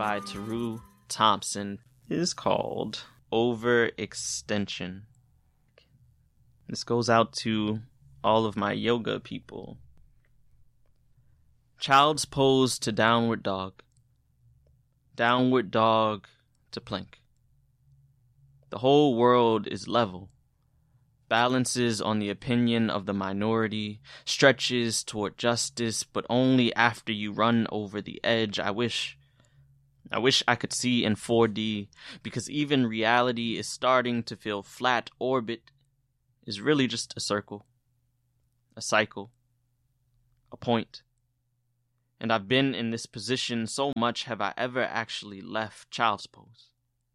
by Taru Thompson is called Overextension. This goes out to all of my yoga people. Child's pose to downward dog. Downward dog to plank. The whole world is level. Balances on the opinion of the minority, stretches toward justice, but only after you run over the edge. I wish I could see in 4D, because even reality is starting to feel flat. Orbit is really just a circle, a cycle, a point. And I've been in this position so much, have I ever actually left child's pose?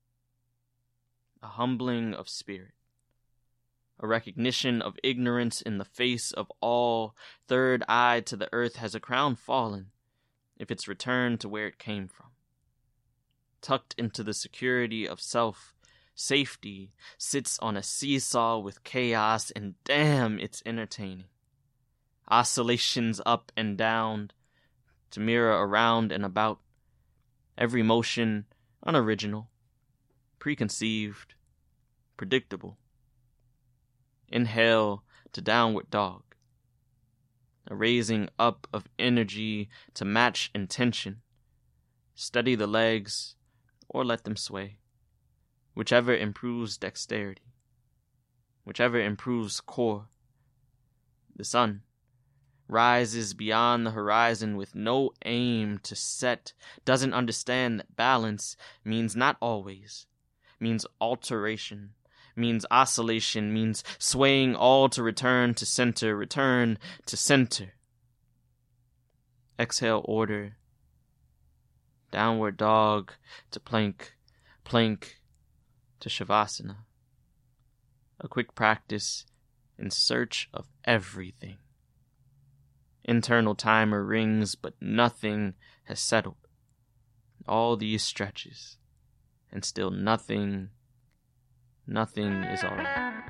A humbling of spirit. A recognition of ignorance in the face of all. Third eye to the earth. Has a crown fallen if it's returned to where it came from? Tucked into the security of self, safety sits on a seesaw with chaos, and damn, it's entertaining. Oscillations up and down to mirror around and about. Every motion unoriginal, preconceived, predictable. Inhale to downward dog. A raising up of energy to match intention. Steady the legs or let them sway. Whichever improves dexterity. Whichever improves core. The sun rises beyond the horizon with no aim to set. Doesn't understand that balance means not always. Means alteration. Means oscillation, means swaying all to return to center. Exhale, order. Downward dog to plank to shavasana. A quick practice in search of everything. Internal timer rings, but nothing has settled. All these stretches, and still nothing is all right.